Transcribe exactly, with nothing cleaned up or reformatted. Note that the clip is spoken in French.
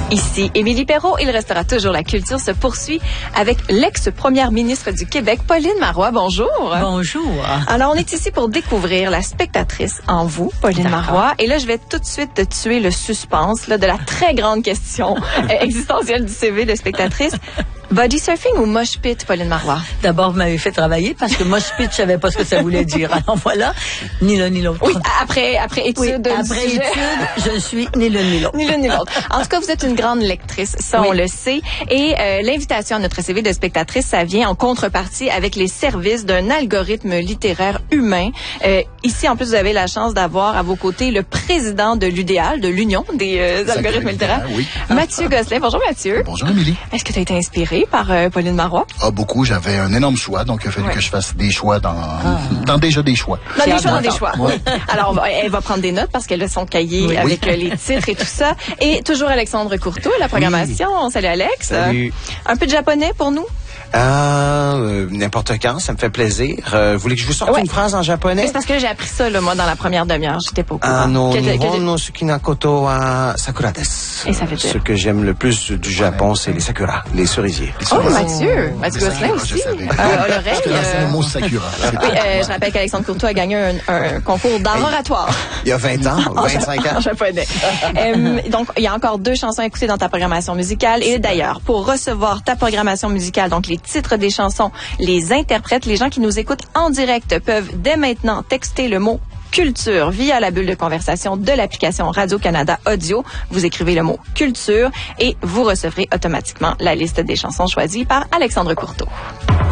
Ici Émilie Perrault. Il restera toujours la culture se poursuit avec l'ex-première ministre du Québec, Pauline Marois. Bonjour. Bonjour. Alors, on est ici pour découvrir la spectatrice en vous, Pauline Marois. Et là, je vais tout de suite te tuer le suspense là, de la très grande question existentielle du C V de spectatrice. Body surfing ou mosh pit, Pauline Marois? D'abord, vous m'avez fait travailler parce que mosh pit, je savais pas ce que ça voulait dire. Alors voilà, ni l'un ni l'autre. Oui, après, après étude. Oui, après étude, je suis ni l'un ni l'autre. Ni l'un ni l'autre. En tout cas, vous êtes une grande lectrice, ça oui. On le sait. Et euh, l'invitation à notre C V de spectatrice, ça vient en contrepartie avec les services d'un algorithme littéraire humain. Euh, ici, en plus, vous avez la chance d'avoir à vos côtés le président de l'U D A L, de l'Union des euh, algorithmes littéraires, oui. Mathieu Gosselin. Bonjour Mathieu. Bonjour Émilie. Est-ce que tu as été inspiré par euh, Pauline Marois? Ah, beaucoup. J'avais un énorme choix, donc il a fallu ouais. que je fasse des choix dans, ah. dans déjà des choix. Dans des choix, dans des choix. Ouais. Alors, on va, elle va prendre des notes parce qu'elle a son cahier oui. avec oui. les titres et tout ça. Et toujours Alexandre Courteau, la programmation. Oui. Salut Alex. Salut. Un peu de japonais pour nous? Euh, n'importe quand, ça me fait plaisir. Euh, vous voulez que je vous sorte ouais. une phrase en japonais? C'est parce que j'ai appris ça, là, moi, dans la première demi-heure. J'étais pas au courant. Ah non, que, Nihon que... no Sukinakoto wa sakura desu. Et ça fait dire? Ce que j'aime le plus du Japon, c'est les sakuras, les cerisiers. Les oh, Mathieu! Mathieu Gosselin aussi. Euh, l'oreille. Je te laisse le mot sakura. Oui, euh, je rappelle qu'Alexandre Courteau a gagné un, un concours d'art hey, oratoire. Il y a vingt ans, vingt-cinq ans. En japonais. euh, donc, il y a encore deux chansons à écouter dans ta programmation musicale. Et d'ailleurs, pour recevoir ta programmation musicale, donc les titres des chansons, les interprètes, les gens qui nous écoutent en direct peuvent dès maintenant texter le mot culture via la bulle de conversation de l'application Radio-Canada Audio. Vous écrivez le mot culture et vous recevrez automatiquement la liste des chansons choisies par Alexandre Courteau.